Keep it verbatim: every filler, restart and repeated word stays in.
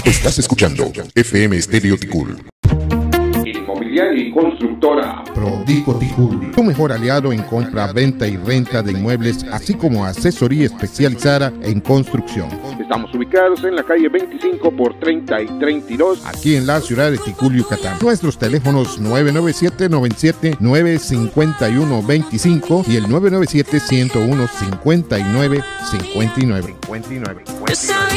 Estás escuchando F M Estéreo Ticul. Inmobiliaria y constructora Prodico Ticul, tu mejor aliado en compra, venta y renta de inmuebles, así como asesoría especializada en construcción. Estamos ubicados en la calle veinticinco por treinta y treinta y dos, aquí en la ciudad de Ticul, Yucatán. Nuestros teléfonos nueve nueve siete, noventa y siete, nueve cinco uno, veinticinco y el nueve nueve siete, ciento uno, cincuenta y nueve cincuenta y nueve.